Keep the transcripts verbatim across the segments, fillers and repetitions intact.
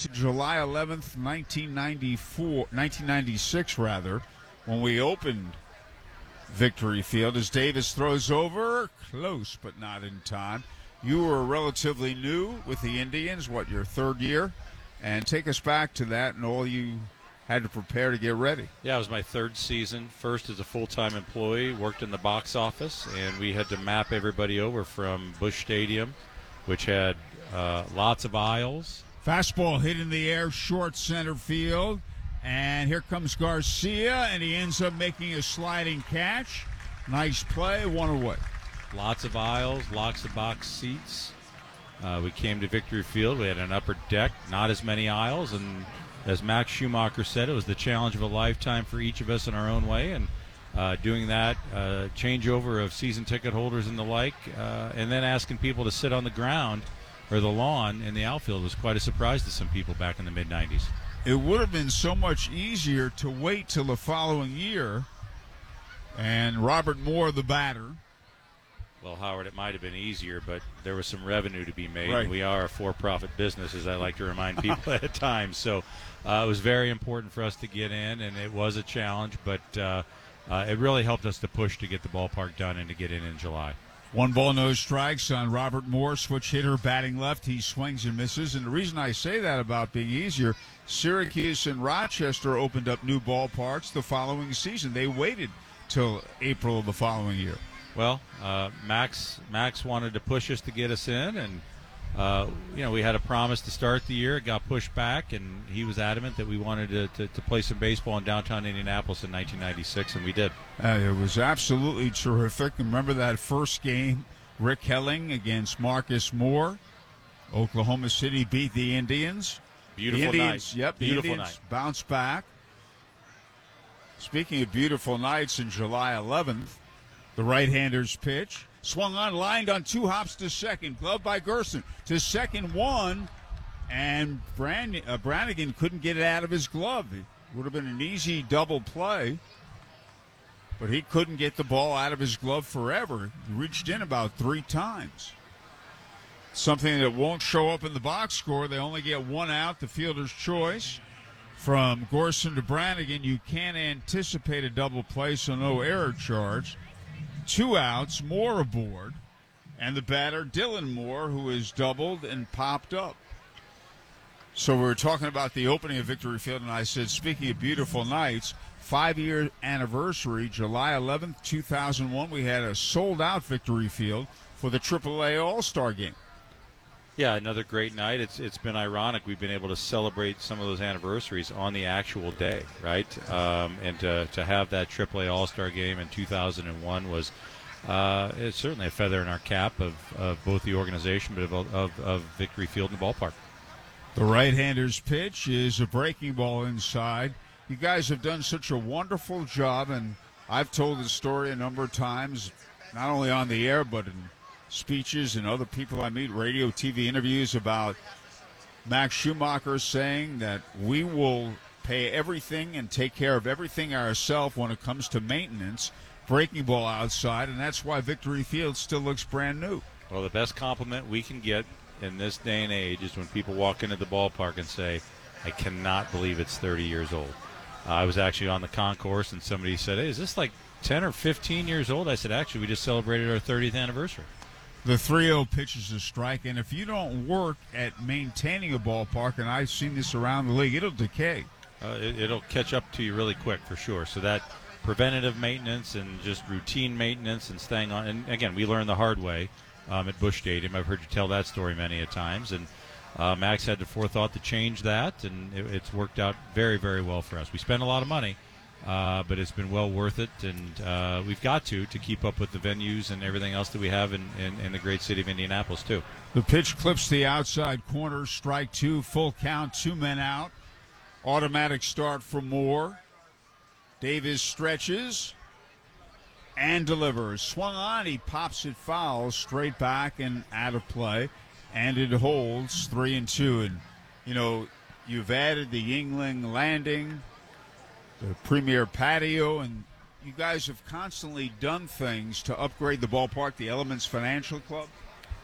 to July eleventh, nineteen ninety-four, nineteen ninety-six, rather, when we opened Victory Field. As Davis throws over, close but not in time. You were relatively new with the Indians, what, your third year? And take us back to that and all you had to prepare to get ready. Yeah, it was my third season. First as a full-time employee, worked in the box office, and we had to map everybody over from Busch Stadium, which had uh, lots of aisles. Fastball hit in the air, short center field. And here comes Garcia, and he ends up making a sliding catch. Nice play, one away. Lots of aisles, lots of box seats. Uh, we came to Victory Field. We had an upper deck, not as many aisles, and as Max Schumacher said, it was the challenge of a lifetime for each of us in our own way, and uh, doing that uh, changeover of season ticket holders and the like, uh, and then asking people to sit on the ground or the lawn in the outfield was quite a surprise to some people back in the mid nineties. It would have been so much easier to wait till the following year, and Robert Moore, the batter. Well, Howard, it might have been easier, but there was some revenue to be made. Right. And we are a for-profit business, as I like to remind people at times. So uh, it was very important for us to get in, and it was a challenge, but uh, uh, it really helped us to push to get the ballpark done and to get in in July. One ball, no strikes on Robert Moore, switch hitter, batting left. He swings and misses. And the reason I say that about being easier, Syracuse and Rochester opened up new ballparks the following season. They waited till April of the following year. Well, uh, Max Max wanted to push us to get us in, and uh, you know we had a promise to start the year. It got pushed back, and he was adamant that we wanted to, to, to play some baseball in downtown Indianapolis in nineteen ninety-six, and we did. Uh, it was absolutely terrific. Remember that first game, Rick Helling against Marcus Moore. Oklahoma City beat the Indians. Beautiful the Indians, night. Yep, the Beautiful Indians night. bounced back. Speaking of beautiful nights, in July eleventh, the right-hander's pitch. Swung on, lined on two hops to second. Glove by Gerson to second one. And Brand, uh, Brannigan couldn't get it out of his glove. It would have been an easy double play. But he couldn't get the ball out of his glove forever. He reached in about three times. Something that won't show up in the box score. They only get one out, the fielder's choice. From Gorson to Brannigan, you can't anticipate a double play, so no error charge. Two outs, Moore aboard, and the batter, Dylan Moore, who has doubled and popped up. So we were talking about the opening of Victory Field, and I said, speaking of beautiful nights, five-year anniversary, July eleventh, two thousand one, we had a sold-out Victory Field for the triple A All-Star Game. Yeah, another great night. It's It's been ironic. We've been able to celebrate some of those anniversaries on the actual day, right? Um, and to, to have that triple A All-Star Game in two thousand one was uh, it's certainly a feather in our cap of, of both the organization but of, of, of Victory Field and the ballpark. The right-hander's pitch is a breaking ball inside. You guys have done such a wonderful job, and I've told the story a number of times, not only on the air but in speeches and other people I meet, radio, T V interviews, about Max Schumacher saying that we will pay everything and take care of everything ourselves when it comes to maintenance, breaking ball outside, and that's why Victory Field still looks brand new. Well, the best compliment we can get in this day and age is when people walk into the ballpark and say, I cannot believe it's thirty years old. Uh, I was actually on the concourse, and somebody said, hey, is this like ten or fifteen years old? I said, actually, we just celebrated our thirtieth anniversary. The three oh pitch is a strike, and if you don't work at maintaining a ballpark, and I've seen this around the league, it'll decay. Uh, it, it'll catch up to you really quick, for sure. So that preventative maintenance and just routine maintenance and staying on. And, again, we learned the hard way um, at Busch Stadium. I've heard you tell that story many a times. And uh, Max had the forethought to change that, and it, it's worked out very, very well for us. We spent a lot of money. Uh, but it's been well worth it, and uh, we've got to to keep up with the venues and everything else that we have in, in, in the great city of Indianapolis, too. The pitch clips the outside corner, strike two, full count, two men out. Automatic start for Moore. Davis stretches and delivers. Swung on, he pops it foul, straight back and out of play, and it holds three and two. And, you know, you've added the Yuengling landing, the premier patio, and you guys have constantly done things to upgrade the ballpark, the Elements Financial Club.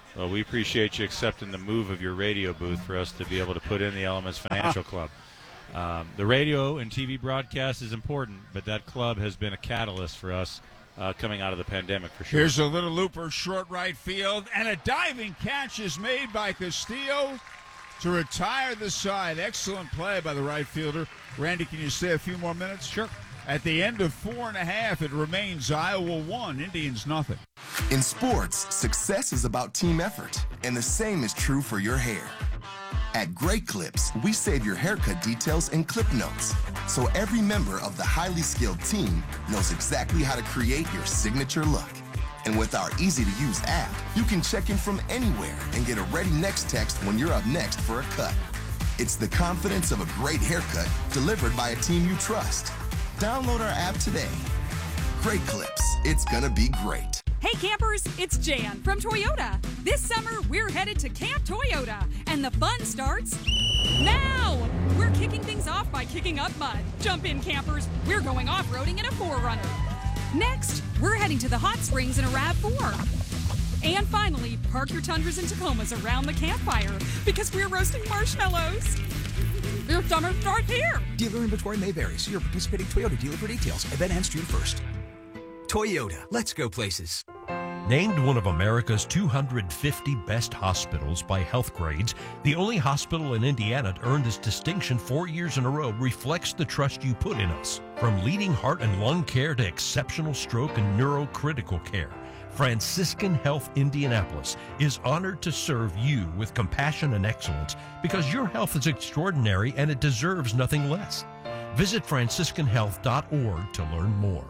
Well, we appreciate you accepting the move of your radio booth for us to be able to put in the Elements Financial Club. Um, the radio and T V broadcast is important, but that club has been a catalyst for us uh, coming out of the pandemic for sure. Here's a little looper, short right field, and a diving catch is made by Castillo to retire the side. Excellent play by the right fielder. Randy, can you stay a few more minutes? Sure. At the end of four and a half, it remains Iowa one, Indians nothing. In sports, success is about team effort, and the same is true for your hair. At Great Clips, we save your haircut details in clip notes, so every member of the highly skilled team knows exactly how to create your signature look. And with our easy-to-use app, you can check in from anywhere and get a ready next text when you're up next for a cut. It's the confidence of a great haircut delivered by a team you trust. Download our app today. Great Clips. It's gonna be great. Hey campers, it's Jan from Toyota. This summer, we're headed to Camp Toyota, and the fun starts now! We're kicking things off by kicking up mud. Jump in, campers. We're going off-roading in a four runner. Next, we're heading to the hot springs in a RAV four. And finally, park your Tundras and Tacomas around the campfire because we're roasting marshmallows. Your summer starts here. Dealer inventory may vary. See your participating Toyota dealer for details. Event ends June first. Toyota, let's go places. Named one of America's two hundred fifty best hospitals by Healthgrades, the only hospital in Indiana to earn this distinction four years in a row reflects the trust you put in us. From leading heart and lung care to exceptional stroke and neurocritical care, Franciscan Health Indianapolis is honored to serve you with compassion and excellence because your health is extraordinary and it deserves nothing less. Visit franciscan health dot org to learn more.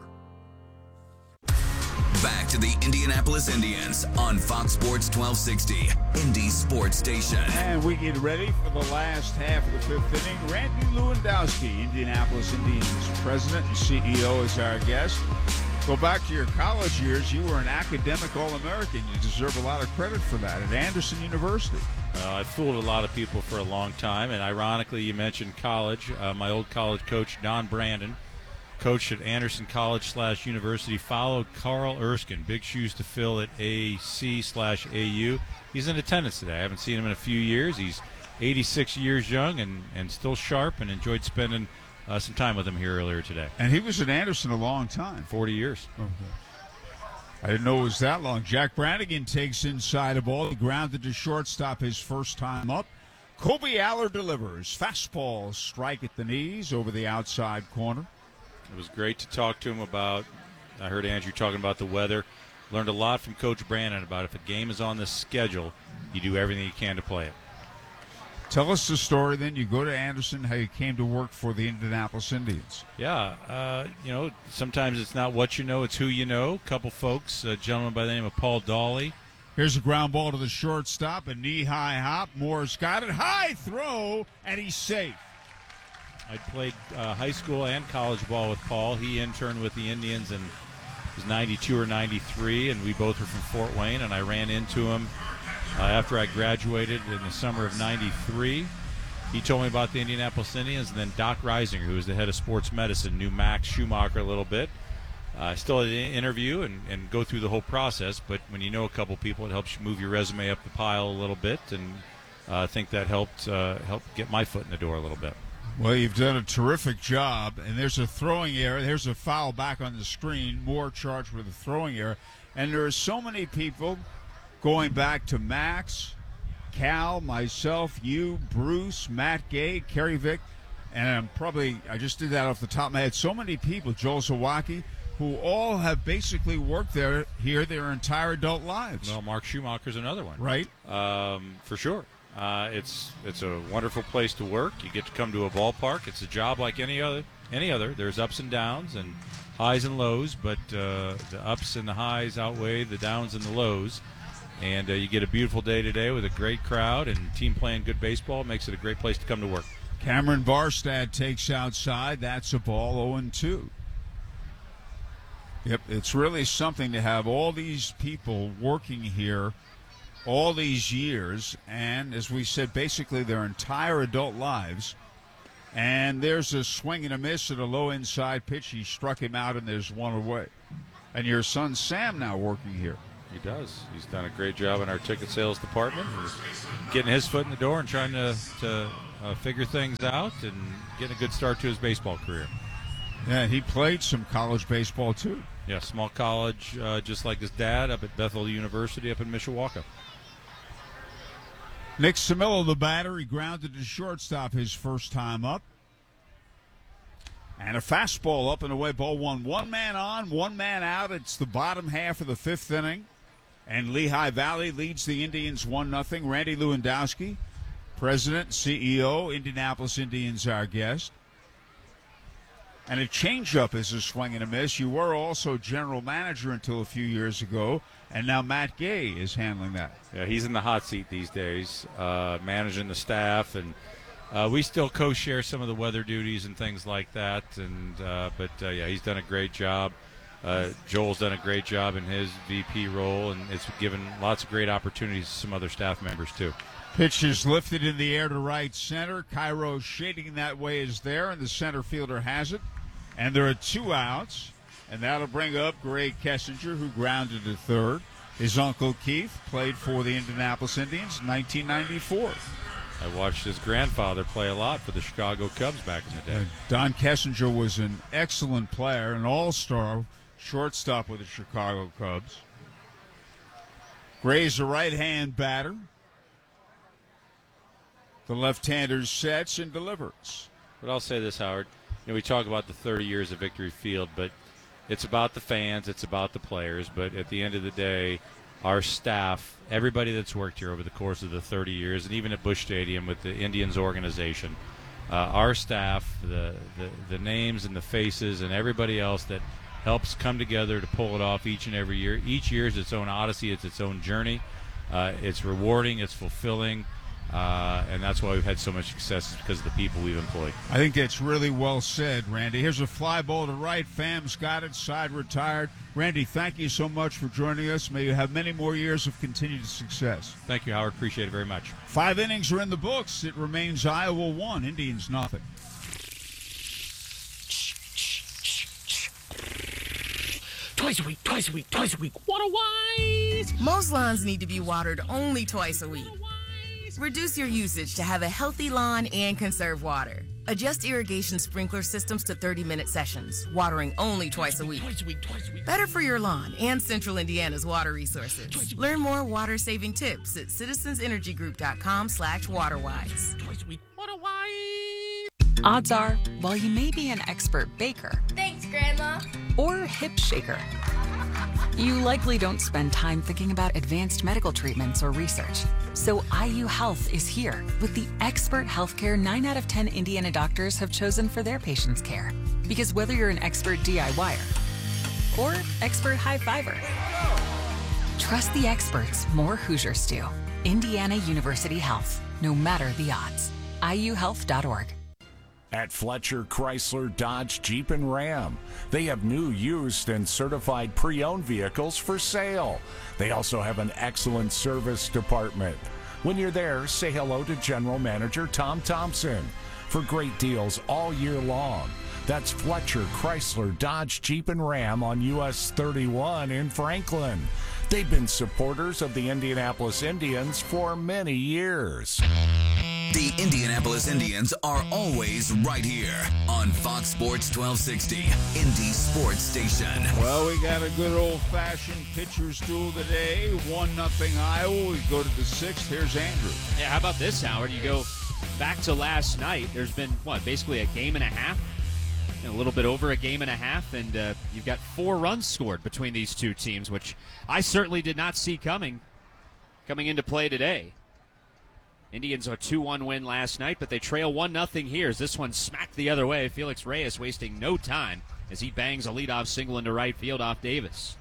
Back to the Indianapolis Indians on Fox Sports twelve sixty, Indy Sports Station. And we get ready for the last half of the fifth inning. Randy Lewandowski, Indianapolis Indians president and C E O, is our guest. Go back to your college years. You were an academic All-American. You deserve a lot of credit for that at Anderson University. Uh, I fooled a lot of people for a long time, and ironically, you mentioned college. Uh, my old college coach, Don Brandon, coached at Anderson College slash University, followed Carl Erskine, big shoes to fill at A C slash A U. He's in attendance today. I haven't seen him in a few years. He's eighty-six years young and, and still sharp, and enjoyed spending uh, some time with him here earlier today. And he was at Anderson a long time. forty years. Okay. I didn't know it was that long. Jack Brannigan takes inside a ball. He grounded to shortstop his first time up. Kobe Aller delivers. Fastball strike at the knees over the outside corner. It was great to talk to him about, I heard Andrew talking about the weather. Learned a lot from Coach Brandon about if a game is on the schedule, you do everything you can to play it. Tell us the story then. You go to Anderson, how you came to work for the Indianapolis Indians. Yeah, uh, you know, sometimes it's not what you know, it's who you know. A couple folks, a gentleman by the name of Paul Dawley. Here's a ground ball to the shortstop, a knee-high hop. Moore's got it. High throw, and he's safe. I played uh, high school and college ball with Paul. He interned with the Indians in was ninety-two or ninety-three, and we both were from Fort Wayne, and I ran into him uh, after I graduated in the summer of ninety-three. He told me about the Indianapolis Indians, and then Doc Reisinger, who was the head of sports medicine, knew Max Schumacher a little bit. Uh, I still had an interview and, and go through the whole process, but when you know a couple people, it helps you move your resume up the pile a little bit, and uh, I think that helped, uh, helped get my foot in the door a little bit. Well, you've done a terrific job, and there's a throwing error. There's a foul back on the screen, Moore charged with a throwing error. And there are so many people going back to Max, Cal, myself, you, Bruce, Matt Gay, Kerry Vick, and I'm probably, I just did that off the top of my head, so many people, Joel Zawacki, who all have basically worked there here their entire adult lives. Well, Mark Schumacher's another one. Right. Um, for sure. Uh, it's it's a wonderful place to work. You get to come to a ballpark. It's a job like any other. Any other. There's ups and downs and highs and lows, but uh, the ups and the highs outweigh the downs and the lows. And uh, you get a beautiful day today with a great crowd and team playing good baseball. It makes it a great place to come to work. Cameron Barstad takes outside. That's a ball, oh and two. Yep, it's really something to have all these people working here all these years, and as we said, basically their entire adult lives. And there's a swing and a miss at a low inside pitch. He struck him out, and there's one away. And your son Sam now working here. He does. He's done a great job in our ticket sales department, getting his foot in the door and trying to, to uh, figure things out and getting a good start to his baseball career. Yeah, he played some college baseball, too. Yeah, small college, uh, just like his dad, up at Bethel University up in Mishawaka. Nick Samillo, the batter, he grounded to shortstop his first time up. And a fastball up and away, ball one. One man on, one man out. It's the bottom half of the fifth inning. And Lehigh Valley leads the Indians one nothing. Randy Lewandowski, President, C E O, Indianapolis Indians, our guest. And a changeup is a swing and a miss. You were also general manager until a few years ago, and now Matt Gay is handling that. Yeah, he's in the hot seat these days, uh, managing the staff, and uh, we still co-share some of the weather duties and things like that. And uh, but uh, yeah, he's done a great job. Uh, Joel's done a great job in his V P role, and it's given lots of great opportunities to some other staff members too. Pitch is lifted in the air to right center. Cairo shading that way is there, and the center fielder has it. And there are two outs, and that'll bring up Greg Kessinger, who grounded to third. His uncle Keith played for the Indianapolis Indians in nineteen ninety-four. I watched his grandfather play a lot for the Chicago Cubs back in the day. And Don Kessinger was an excellent player, an all-star shortstop with the Chicago Cubs. Gray's a right-hand batter. The left-hander sets and delivers. But I'll say this, Howard. You know, we talk about the thirty years of Victory Field, but it's about the fans, it's about the players. But at the end of the day, our staff, everybody that's worked here over the course of the thirty years, and even at Busch Stadium with the Indians organization, uh, our staff, the, the the names and the faces and everybody else that helps come together to pull it off each and every year. Each year is its own odyssey, it's its own journey. Uh, it's rewarding, it's fulfilling. Uh, and that's why we've had so much success, is because of the people we've employed. I think that's really well said, Randy. Here's a fly ball to right. Fam's got it. Side retired. Randy, thank you so much for joining us. May you have many more years of continued success. Thank you, Howard. Appreciate it very much. Five innings are in the books. It remains Iowa one, Indians nothing. Twice a week, twice a week, twice a week. Water wise! Most lawns need to be watered only twice a week. Reduce your usage to have a healthy lawn and conserve water. Adjust irrigation sprinkler systems to thirty-minute sessions, watering only twice a week. Twice a week, twice a week. Better for your lawn and Central Indiana's water resources. Learn more water-saving tips at citizensenergygroup.com slash waterwise. Twice a week. Water wise! Odds are, while you may be an expert baker, thanks, Grandma, or hip shaker, you likely don't spend time thinking about advanced medical treatments or research. So I U Health is here with the expert healthcare nine out of ten Indiana doctors have chosen for their patients' care. Because whether you're an expert DIYer or expert high fiver, trust the experts more Hoosiers do. Indiana University Health, no matter the odds. I U health dot org. At Fletcher Chrysler Dodge Jeep and Ram, they have new, used, and certified pre-owned vehicles for sale. They also have an excellent service department. When you're there, say hello to General Manager Tom Thompson for great deals all year long. That's Fletcher Chrysler Dodge Jeep and Ram on U S thirty-one in Franklin. They've been supporters of the Indianapolis Indians for many years. The Indianapolis Indians are always right here on Fox Sports twelve sixty, Indy Sports Station. Well, we got a good old-fashioned pitcher's duel today. One nothing Iowa. We go to the sixth. Here's Andrew. Yeah, how about this, Howard? You go back to last night. There's been, what, basically a game and a half? A little bit over a game and a half, and uh, you've got four runs scored between these two teams, which I certainly did not see coming, coming into play today. Indians a two one win last night, but they trail one nothing here as this one smacked the other way. Felix Reyes wasting no time as he bangs a leadoff single into right field off Davis.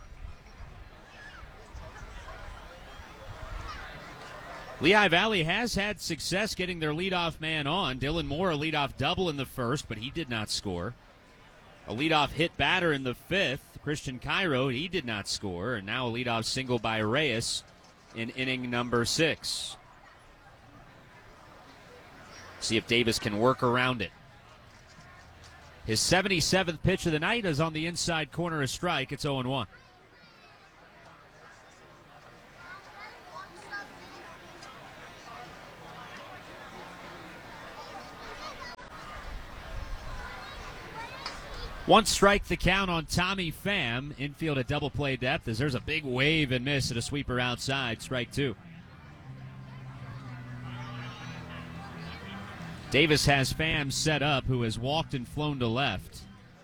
Lehigh Valley has had success getting their leadoff man on. Dylan Moore, a leadoff double in the first, but he did not score. A leadoff hit batter in the fifth, Christian Cairo, he did not score. And now a leadoff single by Reyes in inning number six. See if Davis can work around it. His seventy-seventh pitch of the night is on the inside corner, a strike. It's oh and one. One strike the count on Tommy Pham. Infield at double play depth as there's a big wave and miss at a sweeper outside. Strike two. Davis has Pham set up, who has walked and flown to left.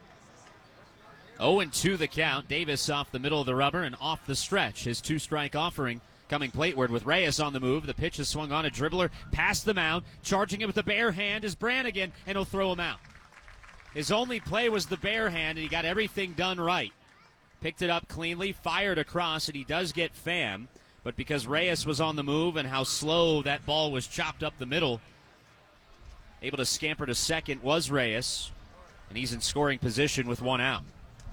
oh and two the count. Davis off the middle of the rubber and off the stretch. His two-strike offering coming plateward with Reyes on the move. The pitch is swung on. A dribbler past the mound. Charging it with the bare hand is Brannigan, and he'll throw him out. His only play was the bare hand, and he got everything done right. Picked it up cleanly, fired across, and he does get Pham. But because Reyes was on the move and how slow that ball was chopped up the middle, able to scamper to second was Reyes, and he's in scoring position with one out.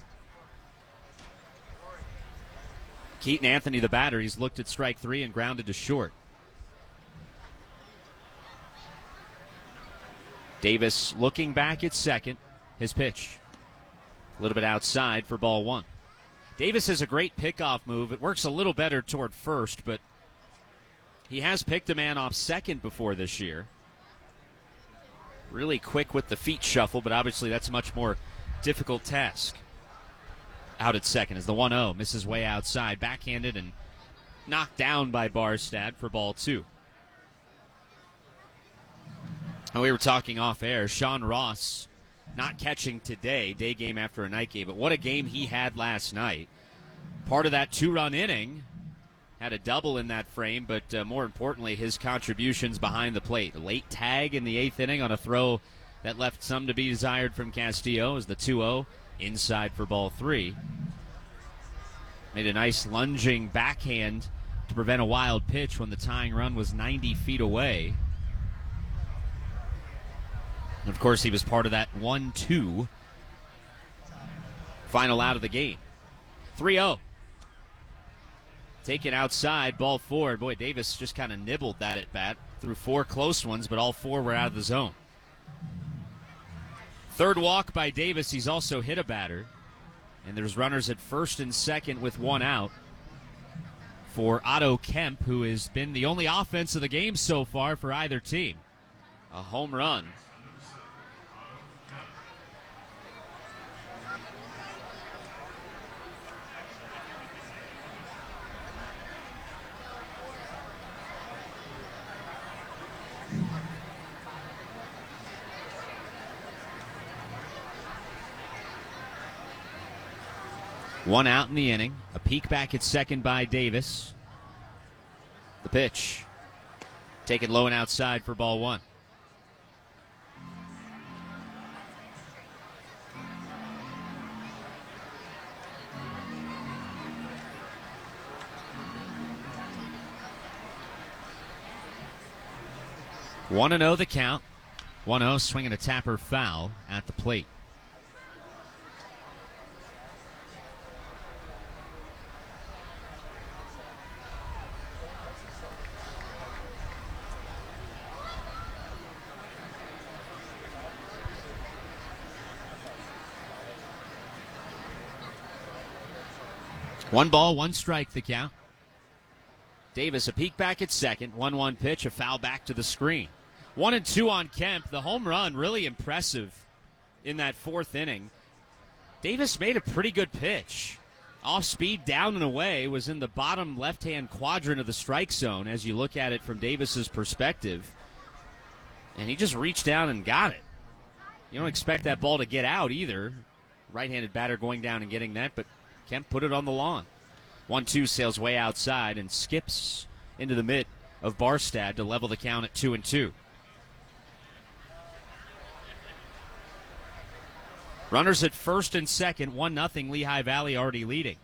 Keaton Anthony, the batter, he's looked at strike three and grounded to short. Davis looking back at second. His pitch, a little bit outside for ball one. Davis has a great pickoff move. It works a little better toward first, but he has picked a man off second before this year. Really quick with the feet shuffle, but obviously that's a much more difficult task. Out at second is the one oh. Misses way outside. Backhanded and knocked down by Barstad for ball two. And we were talking off air. Sean Ross not catching today, day game after a night game, but what a game he had last night. Part of that two-run inning, had a double in that frame, but uh, more importantly, his contributions behind the plate. A late tag in the eighth inning on a throw that left some to be desired from Castillo as the two oh inside for ball three. Made a nice lunging backhand to prevent a wild pitch when the tying run was ninety feet away. And of course, he was part of that one two final out of the game. three oh. Taken outside, ball four. Boy, Davis just kind of nibbled that at bat. Threw four close ones, but all four were out of the zone. Third walk by Davis. He's also hit a batter. And there's runners at first and second with one out for Otto Kemp, who has been the only offense of the game so far for either team. A home run. One out in the inning. A peek back at second by Davis. The pitch. Taken low and outside for ball one. one and oh the count. one oh swinging a tapper foul at the plate. One ball, one strike, the count. Davis, a peek back at second. one one pitch, a foul back to the screen. One and two on Kemp. The home run, really impressive in that fourth inning. Davis made a pretty good pitch. Off speed, down and away, was in the bottom left-hand quadrant of the strike zone as you look at it from Davis's perspective. And he just reached down and got it. You don't expect that ball to get out either. Right-handed batter going down and getting that, but Kemp put it on the lawn. one two sails way outside and skips into the mitt of Barstad to level the count at two and two. Runners at first and second, one nothing, Lehigh Valley already leading.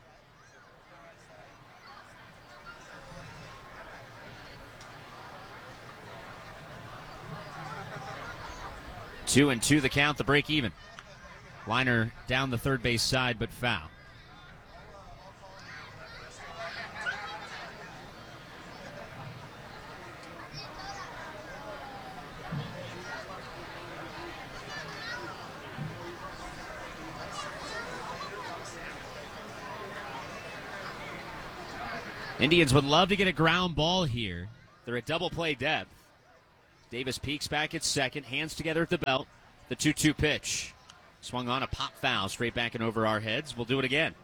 Two and two the count, the break even. Liner down the third base side, but foul. Indians would love to get a ground ball here. They're at double play depth. Davis peeks back at second, hands together at the belt. The two two pitch. Swung on a pop foul straight back and over our heads. We'll do it again.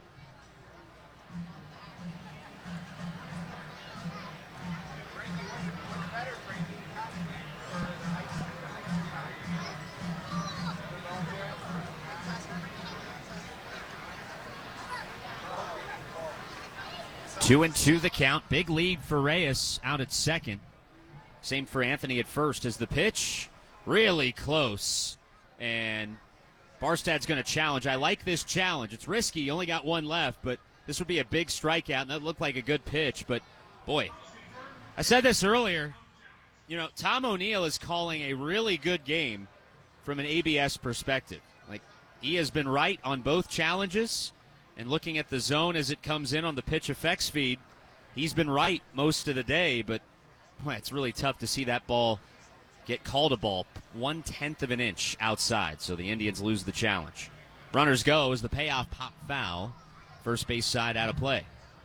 Two and two the count. Big lead for Reyes out at second. Same for Anthony at first as the pitch. Really close. And Barstad's going to challenge. I like this challenge. It's risky. You only got one left, but this would be a big strikeout, and that looked like a good pitch. But, boy, I said this earlier. You know, Tom O'Neill is calling a really good game from an A B S perspective. Like, he has been right on both challenges. And looking at the zone as it comes in on the pitch effects feed, he's been right most of the day, but boy, it's really tough to see that ball get called a ball one-tenth of an inch outside, so the Indians lose the challenge. Runners go as the payoff pop foul. First base side out of play.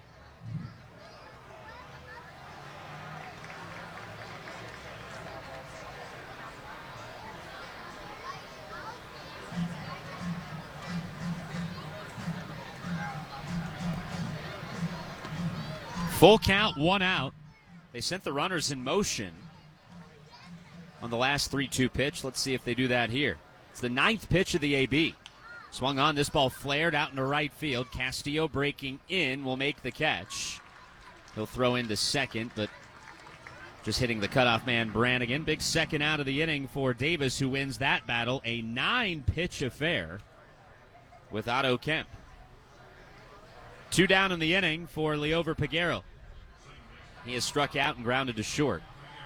Full count, one out. They sent the runners in motion on the last three two pitch. Let's see if they do that here. It's the ninth pitch of the A B. Swung on, this ball flared out into right field. Castillo breaking in will make the catch. He'll throw into second, but just hitting the cutoff man Brannigan. Big second out of the inning for Davis, who wins that battle. A nine-pitch affair with Otto Kemp. Two down in the inning for Liover Peguero. He has struck out and grounded to short.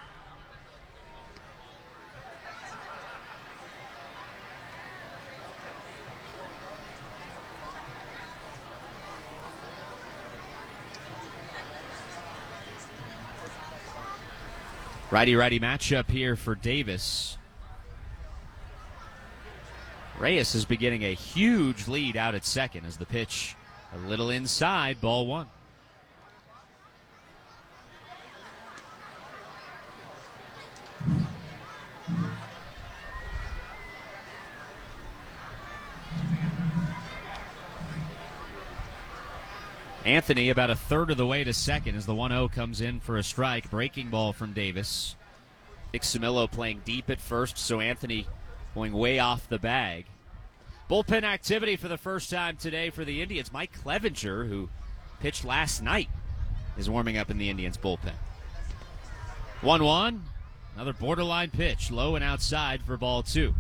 Righty-righty matchup here for Davis. Reyes is beginning a huge lead out at second as the pitch a little inside, ball one. Anthony about a third of the way to second as the one oh comes in for a strike. Breaking ball from Davis. Nick Samillo playing deep at first, so Anthony going way off the bag. Bullpen activity for the first time today for the Indians. Mike Clevenger, who pitched last night, is warming up in the Indians bullpen. one one. Another borderline pitch, low and outside for ball two.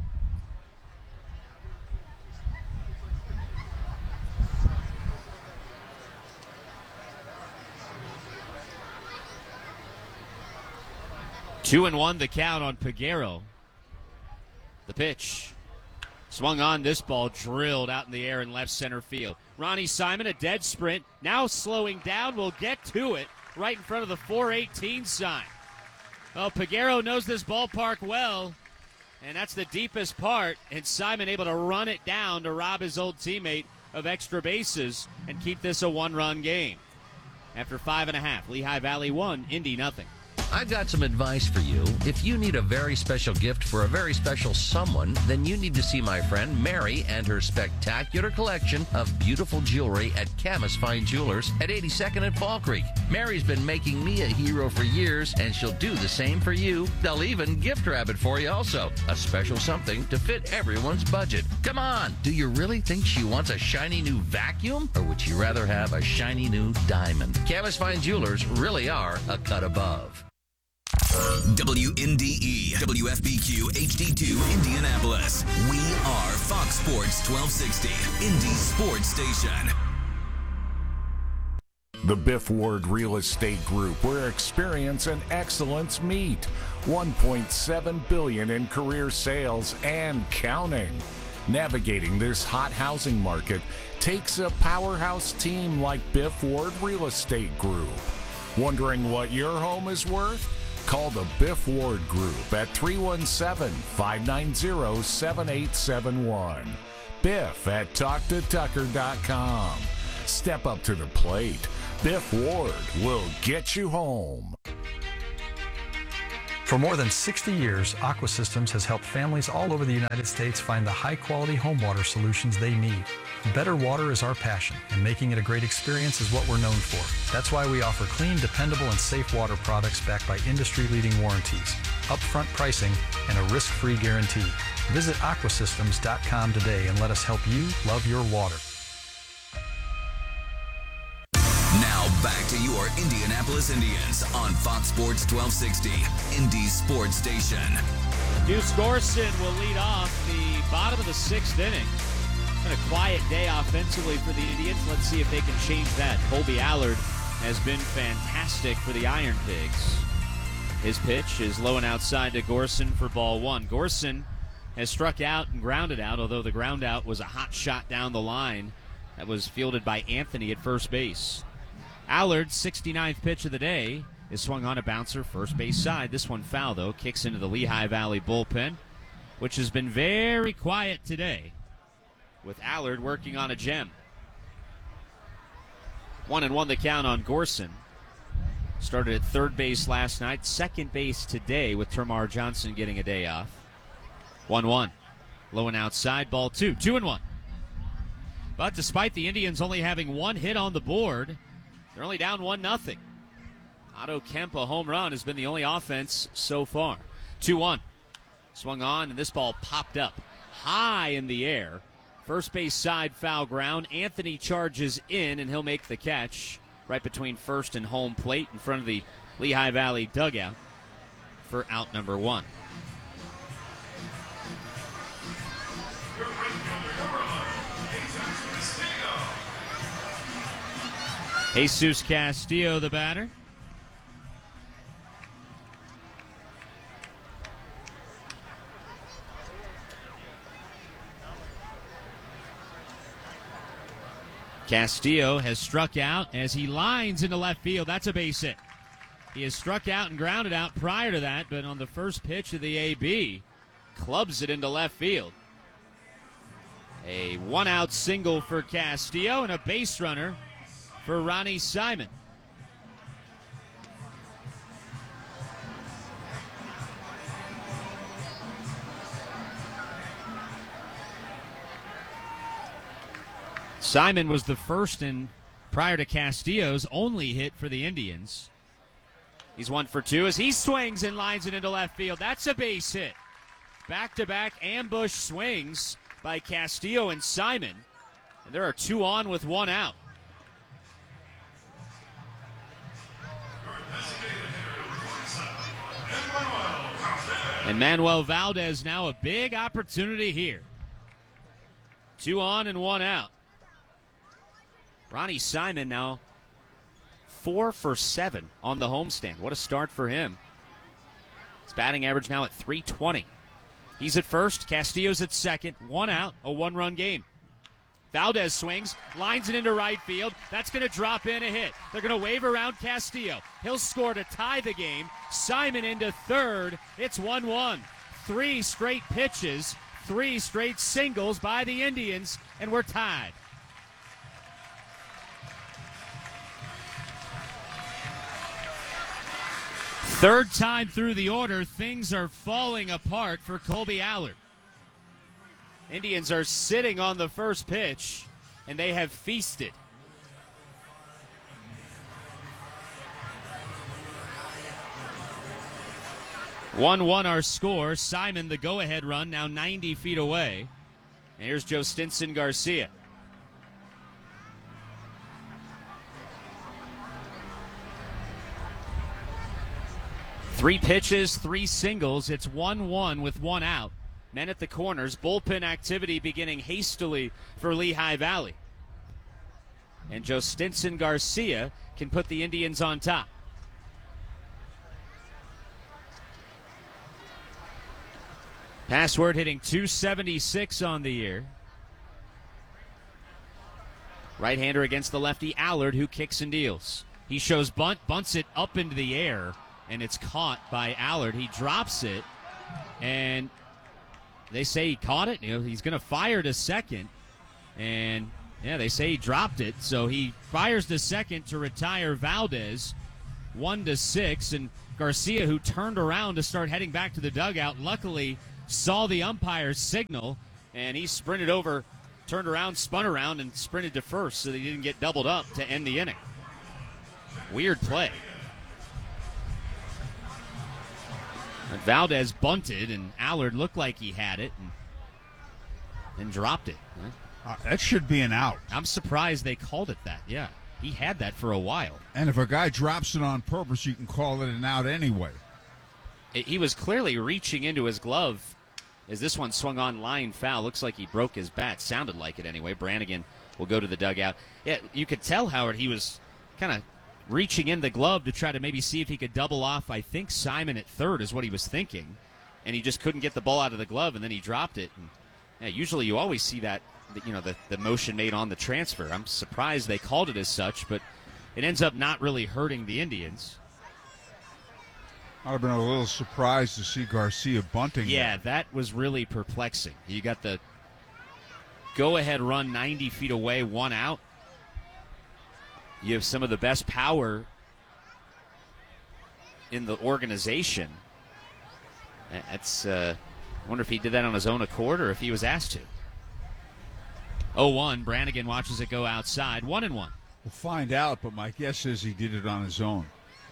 Two and one the count on Peguero. The pitch. Swung on, this ball drilled out in the air in left center field. Ronnie Simon, a dead sprint, now slowing down, will get to it right in front of the four eighteen sign. Well, Peguero knows this ballpark well, and that's the deepest part, and Simon able to run it down to rob his old teammate of extra bases and keep this a one-run game. After five and a half, Lehigh Valley one, Indy nothing. I've got some advice for you. If you need a very special gift for a very special someone, then you need to see my friend Mary and her spectacular collection of beautiful jewelry at Camas Fine Jewelers at eighty-second and Fall Creek. Mary's been making me a hero for years, and she'll do the same for you. They'll even gift wrap it for you also. A special something to fit everyone's budget. Come on, do you really think she wants a shiny new vacuum? Or would she rather have a shiny new diamond? Camas Fine Jewelers really are a cut above. W N D E, W F B Q H D two, Indianapolis. We are Fox Sports twelve sixty, Indy Sports Station. The Biff Ward Real Estate Group, where experience and excellence meet. one point seven billion dollars in career sales and counting. Navigating this hot housing market takes a powerhouse team like Biff Ward Real Estate Group. Wondering what your home is worth? Call the Biff Ward Group at three one seven, five nine zero, seven eight seven one. Biff at talk to tucker dot com. Step up to the plate. Biff Ward will get you home. For more than sixty years, Aqua Systems has helped families all over the United States find the high-quality home water solutions they need. Better water is our passion, and making it a great experience is what we're known for. That's why we offer clean, dependable, and safe water products backed by industry-leading warranties, upfront pricing, and a risk-free guarantee. Visit aqua systems dot com today and let us help you love your water. Now back to your Indianapolis Indians on Fox Sports twelve sixty, Indy's sports station. Deuce Gorson will lead off the bottom of the sixth inning. Been a quiet day offensively for the Indians. Let's see if they can change that. Colby Allard has been fantastic for the Iron Pigs. His pitch is low and outside to Gorson for ball one. Gorson has struck out and grounded out, although the ground out was a hot shot down the line that was fielded by Anthony at first base. Allard's sixty-ninth pitch of the day is swung on a bouncer first base side. This one foul, though, kicks into the Lehigh Valley bullpen, which has been very quiet today, with Allard working on a gem. One and one the count on Gorson. Started at third base last night, second base today with Termar Johnson getting a day off. one one. Low and outside, ball two. two and one. But despite the Indians only having one hit on the board, they're only down one nothing. Otto Kemp, a home run, has been the only offense so far. two one. Swung on, and this ball popped up high in the air. First base side foul ground. Anthony charges in, and he'll make the catch right between first and home plate in front of the Lehigh Valley dugout for out number one. Jesus Castillo, the batter. Castillo has struck out as he lines into left field. That's a base hit. He has struck out and grounded out prior to that, but on the first pitch of the A B, clubs it into left field. A one-out single for Castillo and a base runner for Ronnie Simon. Simon was the first and prior to Castillo's only hit for the Indians. He's one for two as he swings and lines it into left field. That's a base hit. Back-to-back ambush swings by Castillo and Simon. And there are two on with one out. And Manuel Valdez now a big opportunity here. Two on and one out. Ronnie Simon now four for seven on the homestand. What a start for him. His batting average now at three twenty. He's at first. Castillo's at second. One out. A one-run game. Valdez swings, lines it into right field. That's going to drop in a hit. They're going to wave around Castillo. He'll score to tie the game. Simon into third. It's one one. Three straight pitches, three straight singles by the Indians, and we're tied. Third time through the order, things are falling apart for Colby Allard. Indians are sitting on the first pitch, and they have feasted. one one our score. Simon, the go-ahead run, now ninety feet away. And here's Joe Stinson Garcia. Three pitches, three singles. It's one one with one out. Men at the corners. Bullpen activity beginning hastily for Lehigh Valley. And Joe Stinson Garcia can put the Indians on top. Password hitting two seventy-six on the year. Right-hander against the lefty Allard, who kicks and deals. He shows bunt, bunts it up into the air, and it's caught by Allard. He drops it, and they say he caught it. You know, he's going to fire to second, and yeah, they say he dropped it. So he fires to second to retire Valdez, one to six, and Garcia, who turned around to start heading back to the dugout, luckily saw the umpire's signal, and he sprinted over, turned around, spun around, and sprinted to first so that he didn't get doubled up to end the inning. Weird play. And Valdez bunted, and Allard looked like he had it and, and dropped it. Uh, that should be an out. I'm surprised they called it that, yeah. He had that for a while. And if a guy drops it on purpose, you can call it an out anyway. He was clearly reaching into his glove as this one swung on line foul. Looks like he broke his bat. Sounded like it anyway. Brannigan will go to the dugout. Yeah, you could tell, Howard, he was kind of reaching in the glove to try to maybe see if he could double off, I think, Simon at third is what he was thinking. And he just couldn't get the ball out of the glove, and then he dropped it. And, yeah, usually you always see that, you know, the, the motion made on the transfer. I'm surprised they called it as such, but it ends up not really hurting the Indians. I'd have been a little surprised to see Garcia bunting. Yeah, there. that was really perplexing. You got the go-ahead run ninety feet away, one out. You have some of the best power in the organization. That's, uh, I wonder if he did that on his own accord or if he was asked to. oh one, Brannigan watches it go outside, one and one. We'll find out, but my guess is he did it on his own.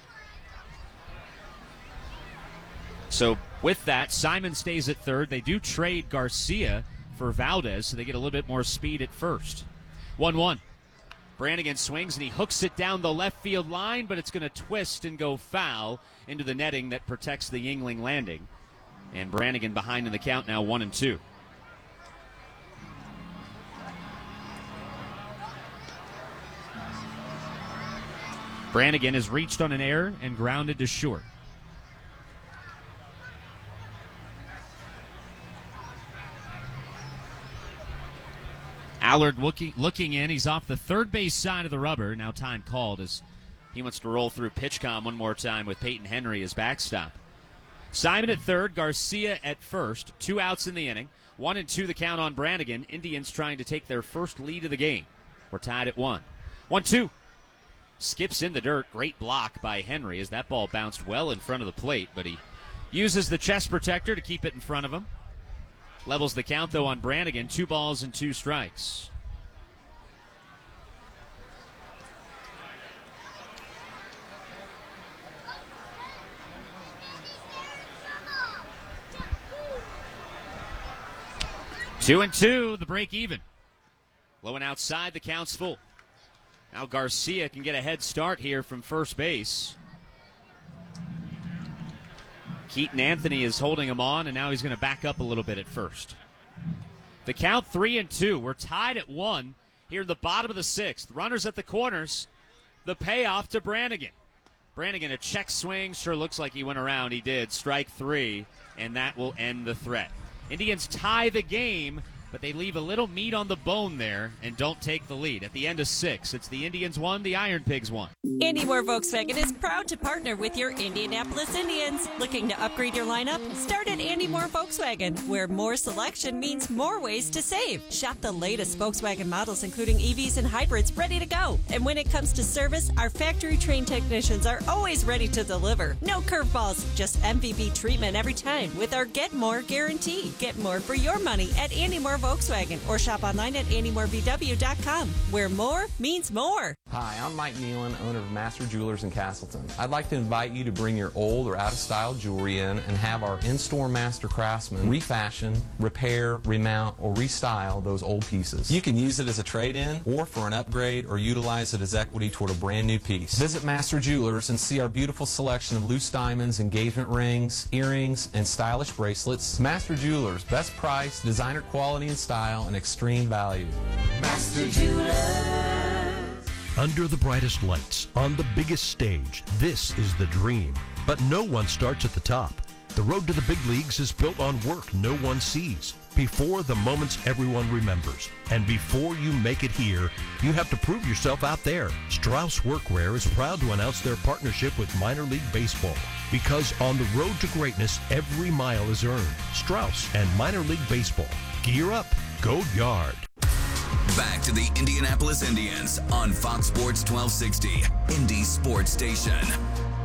So with that, Simon stays at third. They do trade Garcia for Valdez, so they get a little bit more speed at first. one one. Brannigan swings, and he hooks it down the left field line, but it's going to twist and go foul into the netting that protects the Yuengling landing. And Brannigan behind in the count now, one and two. Brannigan has reached on an error and grounded to short. Allard looking looking in. He's off the third base side of the rubber. Now time called as he wants to roll through PitchCom one more time with Peyton Henry as backstop. Simon at third, Garcia at first. Two outs in the inning. One and two the count on Brannigan. Indians trying to take their first lead of the game. We're tied at one. One two. Skips in the dirt. Great block by Henry as that ball bounced well in front of the plate, but he uses the chest protector to keep it in front of him. Levels the count, though, on Brannigan. Two balls and two strikes. Two and two, the break even. Low and outside, the count's full. Now Garcia can get a head start here from first base. Keaton Anthony is holding him on, and now he's going to back up a little bit at first. The count three and two. We're tied at one here in the bottom of the sixth. Runners at the corners. The payoff to Brannigan. Brannigan, a check swing. Sure looks like he went around. He did. Strike three, and that will end the threat. Indians tie the game, but they leave a little meat on the bone there and don't take the lead. At the end of six, it's the Indians one, the Iron Pigs one. Andy Moore Volkswagen is proud to partner with your Indianapolis Indians. Looking to upgrade your lineup? Start at Andy Moore Volkswagen, where more selection means more ways to save. Shop the latest Volkswagen models, including E Vs and hybrids, ready to go. And when it comes to service, our factory-trained technicians are always ready to deliver. No curveballs, just M V P treatment every time with our Get More guarantee. Get more for your money at Andy Moore Volkswagen, or shop online at andy moore v w dot com, where more means more. Hi, I'm Mike Nealon, owner of Master Jewelers in Castleton. I'd like to invite you to bring your old or out-of-style jewelry in and have our in-store master craftsmen refashion, repair, remount, or restyle those old pieces. You can use it as a trade-in or for an upgrade, or utilize it as equity toward a brand new piece. Visit Master Jewelers and see our beautiful selection of loose diamonds, engagement rings, earrings, and stylish bracelets. Master Jewelers, best price, designer quality and style, and extreme value. Master Jewelers. Under the brightest lights, on the biggest stage, this is the dream. But no one starts at the top. The road to the big leagues is built on work no one sees, before the moments everyone remembers. And before you make it here, you have to prove yourself out there. Strauss Workwear is proud to announce their partnership with Minor League Baseball. Because on the road to greatness, every mile is earned. Strauss and Minor League Baseball. Gear up. Go Yard. Back to the Indianapolis Indians on Fox Sports twelve sixty, Indy Sports Station.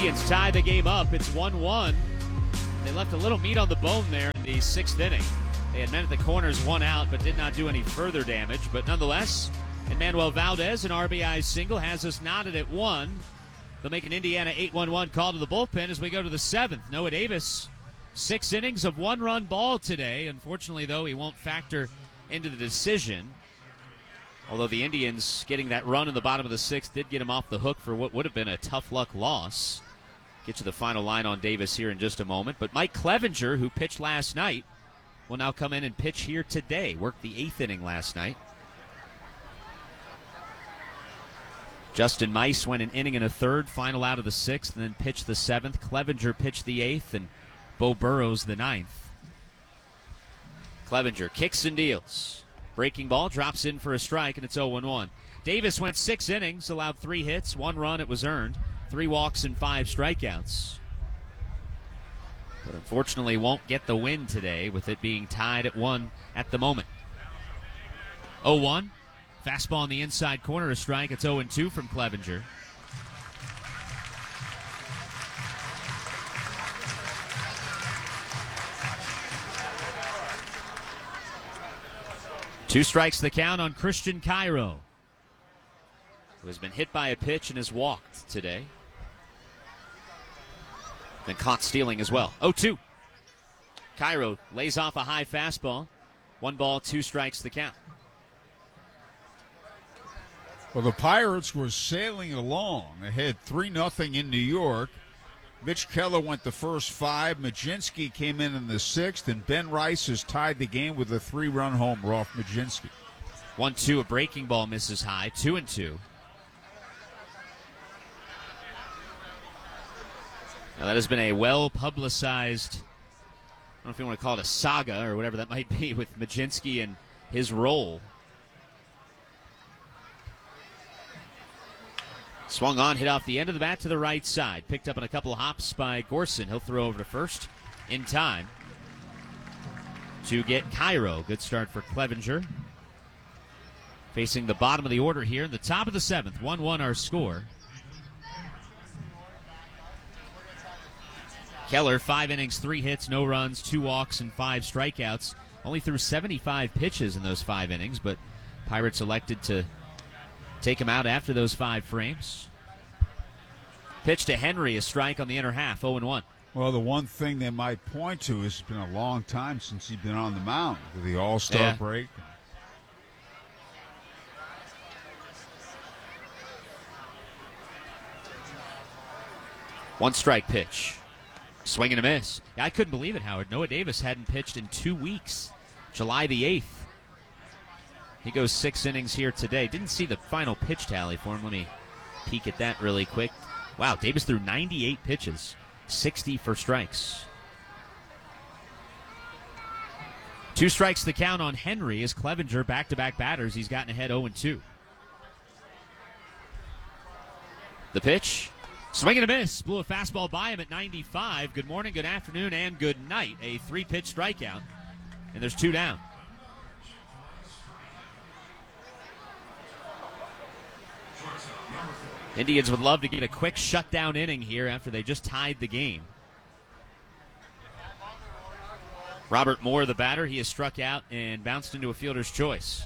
Indians tie the game up. It's one one. They left a little meat on the bone there in the sixth inning. They had men at the corners, one out, but did not do any further damage. But nonetheless, Emmanuel Valdez, an R B I single, has us knotted at one. They'll make an Indiana eight one one call to the bullpen as we go to the seventh. Noah Davis, six innings of one-run ball today. Unfortunately, though, he won't factor into the decision. Although the Indians getting that run in the bottom of the sixth did get him off the hook for what would have been a tough luck loss. Get to the final line on Davis here in just a moment. But Mike Clevenger, who pitched last night, will now come in and pitch here today. Worked the eighth inning last night. Justin Mice went an inning and a third, final out of the sixth, and then pitched the seventh. Clevenger pitched the eighth, and Bo Burrows the ninth. Clevenger kicks and deals. Breaking ball, drops in for a strike, and it's oh one one. Davis went six innings, allowed three hits, one run, it was earned, three walks and five strikeouts. But unfortunately won't get the win today with it being tied at one at the moment. oh one. Fastball on the inside corner, a strike. It's oh two from Clevenger. Two strikes the count on Christian Cairo, who has been hit by a pitch and has walked today. Been caught stealing as well. oh two. Cairo lays off a high fastball. One ball, two strikes the count. Well, the Pirates were sailing along ahead three nothing in New York. Mitch Keller went the first five. Majinski came in in the sixth, and Ben Rice has tied the game with a three-run homer off Majinski. one two, a breaking ball misses high. two and two. Now, that has been a well-publicized, I don't know if you want to call it a saga or whatever that might be, with Majinski and his role. Swung on, hit off the end of the bat to the right side. Picked up on a couple of hops by Gorson. He'll throw over to first in time to get Cairo. Good start for Clevenger. Facing the bottom of the order here in the top of the seventh. one one our score. Keller, five innings, three hits, no runs, two walks, and five strikeouts. Only threw seventy-five pitches in those five innings, but Pirates elected to take him out after those five frames. Pitch to Henry, a strike on the inner half, oh one. Well, the one thing they might point to is it's been a long time since he's been on the mound with the All-Star yeah. break. One strike pitch. Swing and a miss. Yeah, I couldn't believe it, Howard. Noah Davis hadn't pitched in two weeks. July the eighth. He goes six innings here today. Didn't see the final pitch tally for him. Let me peek at that really quick. Wow, Davis threw ninety-eight pitches, sixty for strikes. Two strikes the count on Henry as Clevenger back-to-back batters. He's gotten ahead oh two. The pitch. Swing and a miss. Blew a fastball by him at ninety-five. Good morning, good afternoon, and good night. A three-pitch strikeout. And there's two down. Indians would love to get a quick shutdown inning here after they just tied the game. Robert Moore, the batter, he has struck out and bounced into a fielder's choice.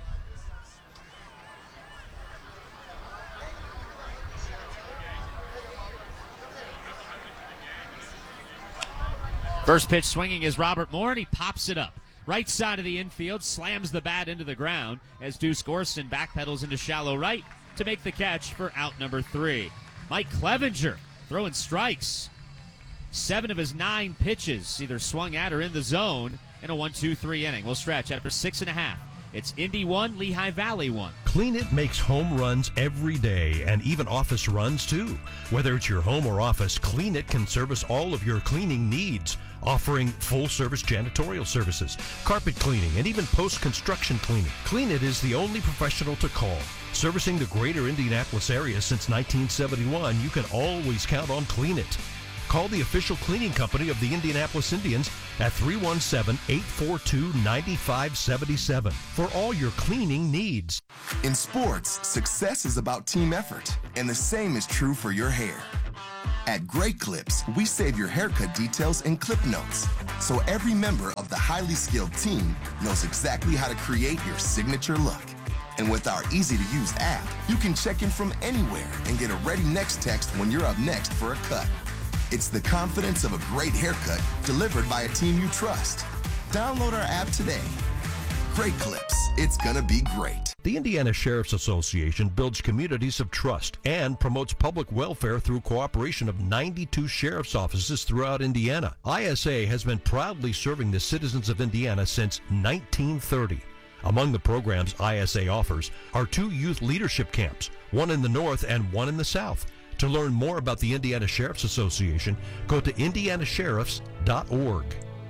First pitch swinging is Robert Moore, and he pops it up. Right side of the infield, slams the bat into the ground as Deuce Gorson backpedals into shallow right to make the catch for out number three. Mike Clevenger throwing strikes. Seven of his nine pitches either swung at or in the zone in a one two three inning. We'll stretch after six and a half. It's Indy one, Lehigh Valley one. Clean It makes home runs every day and even office runs too. Whether it's your home or office, Clean It can service all of your cleaning needs, offering full-service janitorial services, carpet cleaning, and even post-construction cleaning. Clean It is the only professional to call. Servicing the greater Indianapolis area since nineteen seventy-one, you can always count on Clean It. Call the official cleaning company of the Indianapolis Indians at three one seven, eight four two, nine five seven seven for all your cleaning needs. In sports, success is about team effort, and the same is true for your hair. At Great Clips, we save your haircut details in clip notes, so every member of the highly skilled team knows exactly how to create your signature look. And with our easy-to-use app, you can check in from anywhere and get a ready next text when you're up next for a cut. It's the confidence of a great haircut delivered by a team you trust. Download our app today. Great Clips. It's gonna be great. The Indiana Sheriff's Association builds communities of trust and promotes public welfare through cooperation of ninety-two sheriff's offices throughout Indiana. I S A has been proudly serving the citizens of Indiana since nineteen thirty. Among the programs I S A offers are two youth leadership camps, one in the north and one in the south. To learn more about the Indiana Sheriff's Association, go to indiana sheriffs dot org.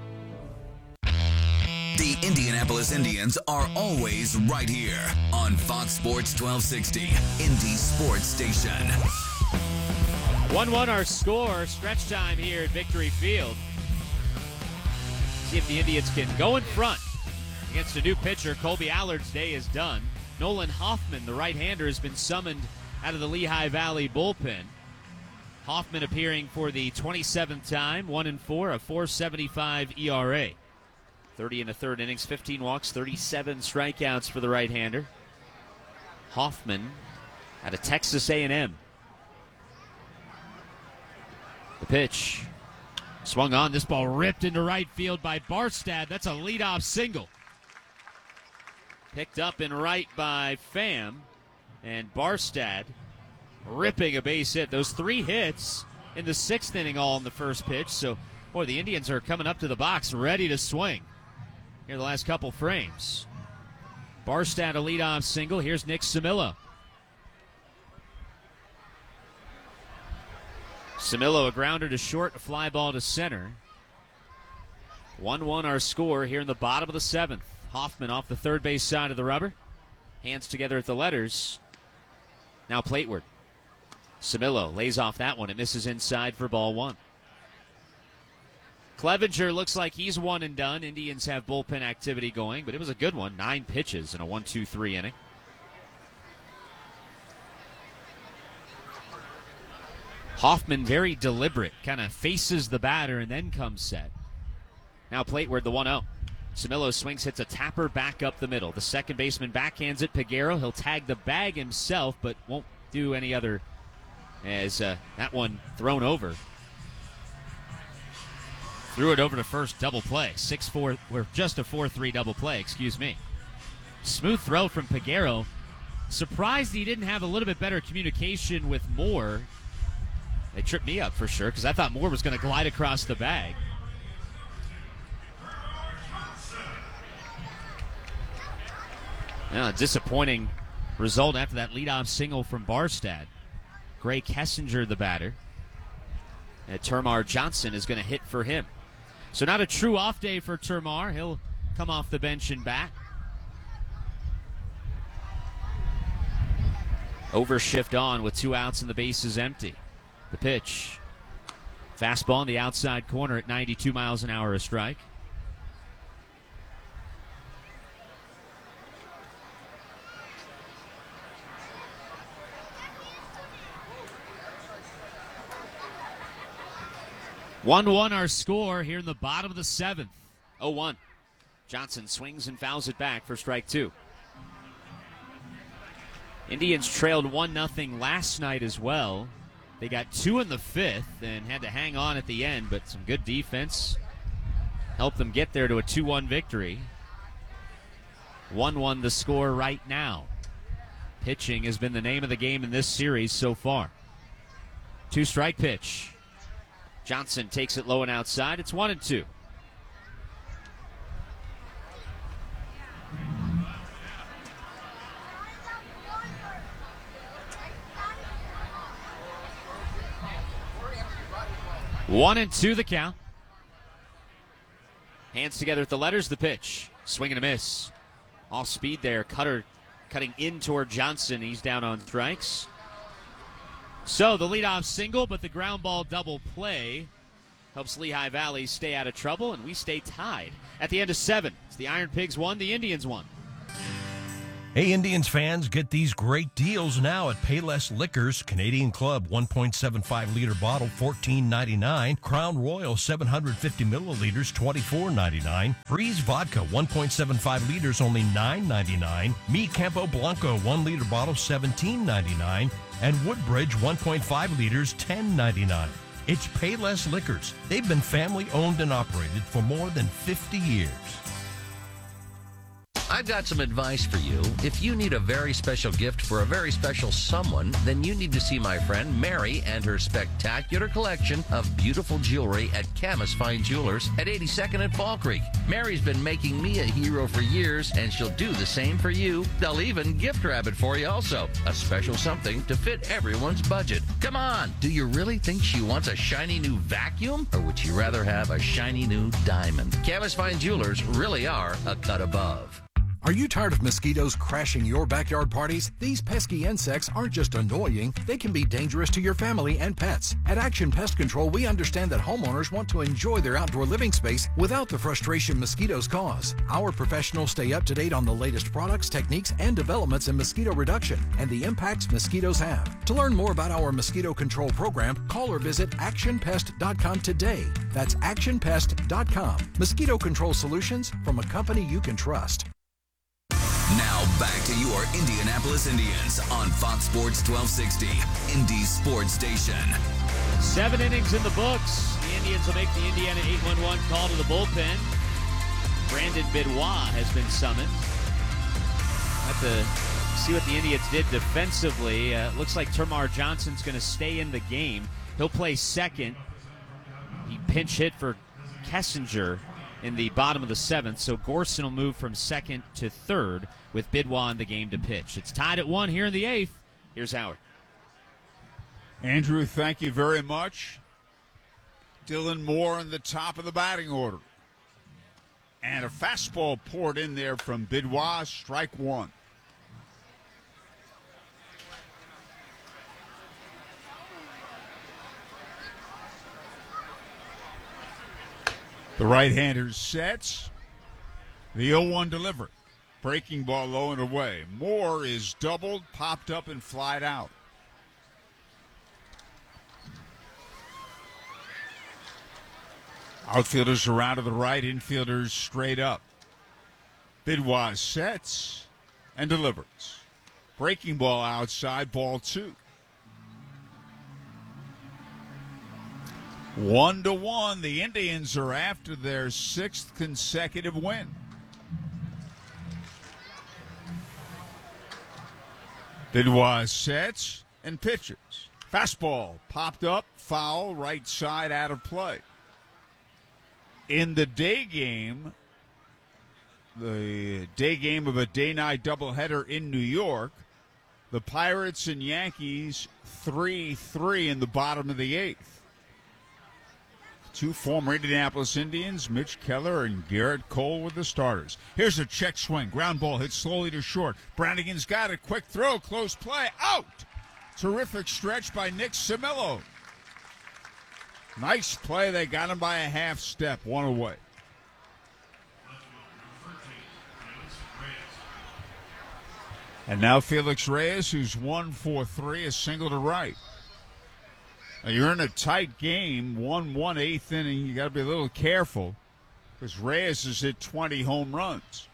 The Indianapolis Indians are always right here on Fox Sports twelve sixty, Indy Sports Station. one one our score, stretch time here at Victory Field. See if the Indians can go in front against a new pitcher. Colby Allard's day is done. Nolan Hoffman, the right-hander, has been summoned out of the Lehigh Valley bullpen. Hoffman appearing for the twenty-seventh time, one and four, a four seventy-five E R A. thirty in the third innings, fifteen walks, thirty-seven strikeouts for the right-hander. Hoffman out of Texas A and M. The pitch. Swung on. This ball ripped into right field by Barstad. That's a leadoff single. Picked up in right by Pham. And Barstad ripping a base hit. Those three hits in the sixth inning all in the first pitch. So, boy, the Indians are coming up to the box ready to swing. Here are the last couple frames. Barstad a leadoff single. Here's Nick Samillo. Samillo a grounder to short, a fly ball to center. one one our score here in the bottom of the seventh. Hoffman off the third base side of the rubber. Hands together at the letters. Now plateward. Samillo lays off that one. It misses inside for ball one. Clevenger looks like he's one and done. Indians have bullpen activity going, but it was a good one. Nine pitches in a one two three inning. Hoffman very deliberate, kind of faces the batter and then comes set. Now plateward, the one oh. Samillo swings, hits a tapper back up the middle. The second baseman backhands it. Peguero, he'll tag the bag himself, but won't do any other as uh, that one thrown over. Threw it over to first, double play. six four, or just a four three double play, excuse me. Smooth throw from Peguero. Surprised he didn't have a little bit better communication with Moore. They tripped me up for sure, because I thought Moore was going to glide across the bag. Yeah, a disappointing result after that leadoff single from Barstad. Gray Kessinger, the batter. And Termar Johnson is going to hit for him. So not a true off day for Termar. He'll come off the bench and bat. Overshift on with two outs and the bases empty. The pitch. Fastball in the outside corner at ninety-two miles an hour a strike. one one our score here in the bottom of the seventh. oh one. Johnson swings and fouls it back for strike two. Indians trailed one nothing last night as well. They got two in the fifth and had to hang on at the end, but some good defense helped them get there to a two one victory. one one the score right now. Pitching has been the name of the game in this series so far. Two strike pitch. Johnson takes it low and outside. It's one and two. One and two the count. Hands together at the letters, the pitch. Swing and a miss. Off speed there. Cutter cutting in toward Johnson. He's down on strikes. So the leadoff single, but the ground ball double play helps Lehigh Valley stay out of trouble, and we stay tied. At the end of seven, it's the Iron Pigs one, the Indians one. Hey, Indians fans, get these great deals now at Payless Liquors. Canadian Club one point seven five liter bottle, fourteen ninety-nine. Crown Royal seven hundred fifty milliliters, twenty-four ninety-nine. Freeze Vodka one point seven five liters, only nine ninety-nine. Mi Campo Blanco one liter bottle, seventeen ninety-nine. And Woodbridge one point five liters, ten ninety-nine. It's Payless Liquors. They've been family owned and operated for more than fifty years. I've got some advice for you. If you need a very special gift for a very special someone, then you need to see my friend Mary and her spectacular collection of beautiful jewelry at Camas Fine Jewelers at eighty-second and Fall Creek. Mary's been making me a hero for years, and she'll do the same for you. They'll even gift wrap it for you also. A special something to fit everyone's budget. Come on, do you really think she wants a shiny new vacuum? Or would she rather have a shiny new diamond? Camas Fine Jewelers really are a cut above. Are you tired of mosquitoes crashing your backyard parties? These pesky insects aren't just annoying, they can be dangerous to your family and pets. At Action Pest Control, we understand that homeowners want to enjoy their outdoor living space without the frustration mosquitoes cause. Our professionals stay up to date on the latest products, techniques, and developments in mosquito reduction and the impacts mosquitoes have. To learn more about our mosquito control program, call or visit action pest dot com today. That's action pest dot com. Mosquito control solutions from a company you can trust. Now back to your Indianapolis Indians on Fox Sports twelve sixty, Indy's sports station. Seven innings in the books. The Indians will make the Indiana eight one one call to the bullpen. Brandon Bidwaa has been summoned. Have to see what the Indians did defensively. Uh, looks like Termarr Johnson's going to stay in the game. He'll play second. He pinch hit for Kessinger in the bottom of the seventh, so Gorson will move from second to third with Bidwaa in the game to pitch. It's tied at one here in the eighth. Here's Howard. Andrew, thank you very much. Dylan Moore in the top of the batting order. And a fastball poured in there from Bidwaa, strike one. The right-hander sets. The oh one delivery. Breaking ball low and away. Moore is doubled, popped up, and flied out. Outfielders around to the right, infielders straight up. Bidwaa sets and delivers. Breaking ball outside, ball two. One to one, the Indians are after their sixth consecutive win. Bidwaa sets and pitches. Fastball popped up, foul, right side, out of play. In the day game, the day game of a day-night doubleheader in New York, the Pirates and Yankees three three in the bottom of the eighth. Two former Indianapolis Indians, Mitch Keller and Garrett Cole, with the starters. Here's a check swing. Ground ball hit slowly to short. Brannigan's got it. Quick throw. Close play. Out. Terrific stretch by Nick Simillo. Nice play. They got him by a half step. One away. And now Felix Reyes, who's one for three, a single to right. Now you're in a tight game, one one eighth inning. You got to be a little careful because Reyes has hit twenty home runs.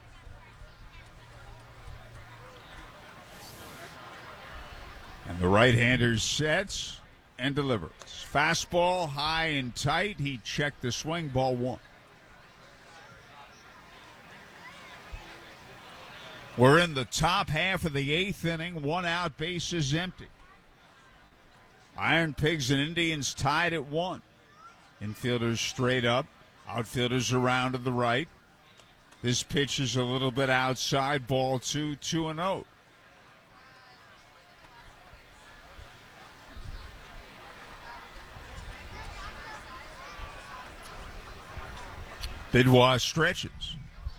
And the right-hander sets and delivers. Fastball high and tight. He checked the swing, ball one. We're in the top half of the eighth inning. One out, base is empty. Iron Pigs and Indians tied at one. Infielders straight up. Outfielders around to the right. This pitch is a little bit outside. Ball two, two and oh. Bidwaa stretches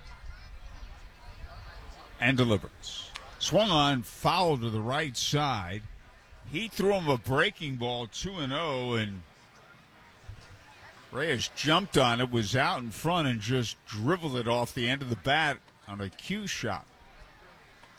and delivers. Swung on, foul to the right side. He threw him a breaking ball, two and oh, and Reyes jumped on it, was out in front, and just dribbled it off the end of the bat on a cue shot.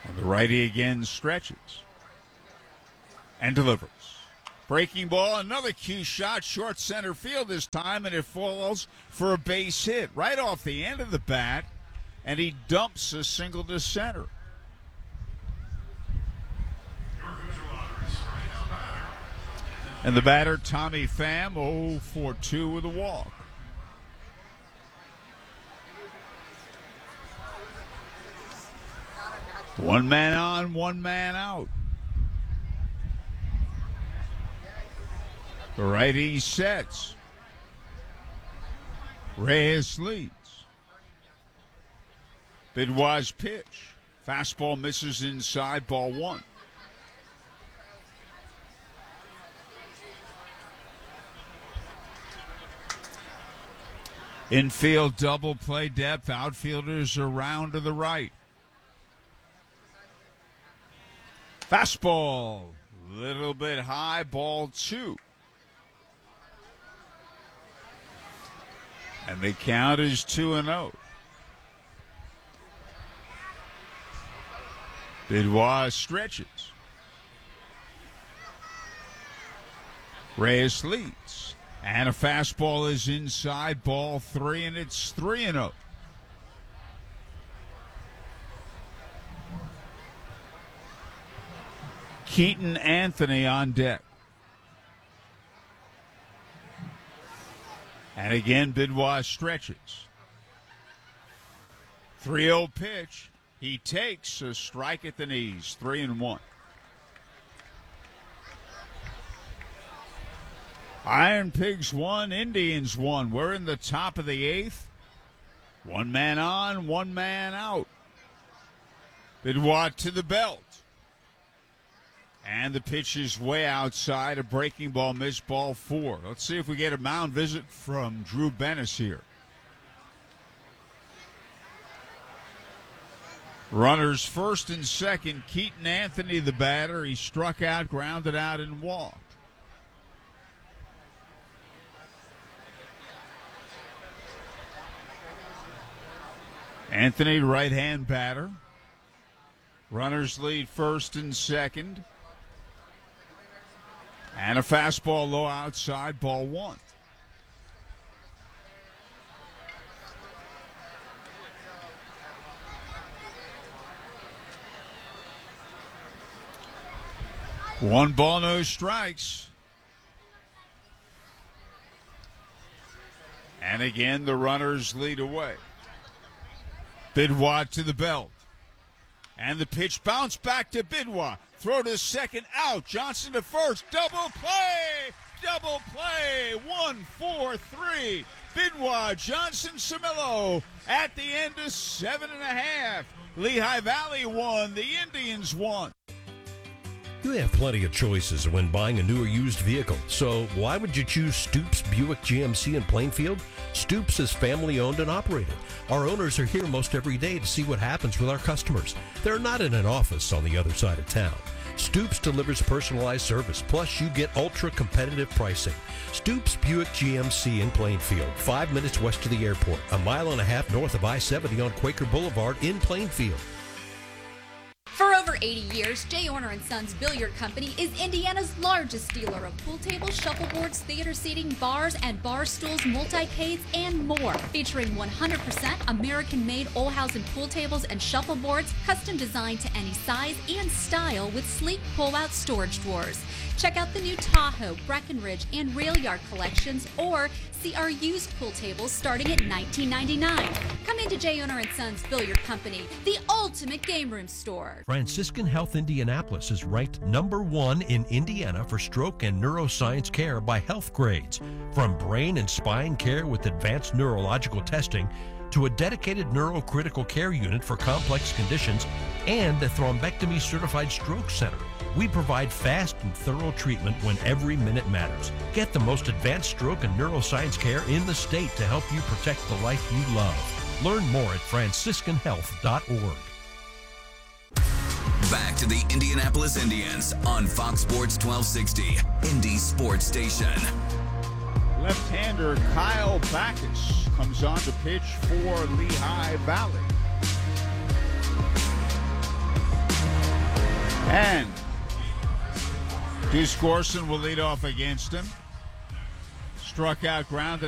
And the righty again stretches and delivers. Breaking ball, another key shot, short center field this time, and it falls for a base hit right off the end of the bat, and he dumps a single to center. And the batter, Tommy Pham, oh for two with a walk. One man on, one man out. The righty sets. Reyes leads. Bidwai's pitch. Fastball misses inside, ball one. Infield double play depth. Outfielders around to the right. Fastball. Little bit high. Ball two. And the count is two and oh. Bidwai stretches. Reyes leads. And a fastball is inside, ball three, and it's three and oh. Keaton Anthony on deck. And again, Bidwai stretches. three oh pitch. He takes a strike at the knees, three and one. Iron Pigs won, Indians won. We're in the top of the eighth. One man on, one man out. Bidwai to the belt. And the pitch is way outside. A breaking ball, missed, ball four. Let's see if we get a mound visit from Drew Bennis here. Runners first and second. Keaton Anthony, the batter. He struck out, grounded out, and walked. Anthony, right-hand batter. Runners lead first and second. And a fastball low outside, ball one. One ball, no strikes. And again, the runners lead away. Bidwai to the belt. And the pitch bounced back to Bidwai. Throw to second, out. Johnson to first. Double play! Double play! One, four, three. Bidwai, Johnson, Camillo at the end of seven and a half. Lehigh Valley won. The Indians won. You have plenty of choices when buying a new or used vehicle, so why would you choose Stoops Buick G M C in Plainfield? Stoops is family owned and operated. Our owners are here most every day to see what happens with our customers. They're not in an office on the other side of town. Stoops delivers personalized service, plus you get ultra competitive pricing. Stoops Buick G M C in Plainfield, five minutes west of the airport, a mile and a half north of I seventy on Quaker Boulevard in Plainfield. For over eighty years, J. Orner and Sons Billiard Company is Indiana's largest dealer of pool tables, shuffleboards, theater seating, bars, and bar stools, multi-cades, and more. Featuring one hundred percent American-made Olhausen pool tables and shuffleboards, custom designed to any size and style with sleek pull-out storage drawers. Check out the new Tahoe, Breckenridge, and Rail Yard collections, or see our used pool tables starting at nineteen ninety-nine. Come into J. Orner and Sons Billiard Company, the ultimate game room store. Franciscan Health Indianapolis is ranked number one in Indiana for stroke and neuroscience care by Health Grades. From brain and spine care with advanced neurological testing to a dedicated neurocritical care unit for complex conditions and a thrombectomy certified stroke center. We provide fast and thorough treatment when every minute matters. Get the most advanced stroke and neuroscience care in the state to help you protect the life you love. Learn more at franciscan health dot org. Back to the Indianapolis Indians on Fox Sports twelve sixty, Indy Sports Station. Left-hander Kyle Backus comes on to pitch for Lehigh Valley. And Deuce Gorson will lead off against him. Struck out, grounded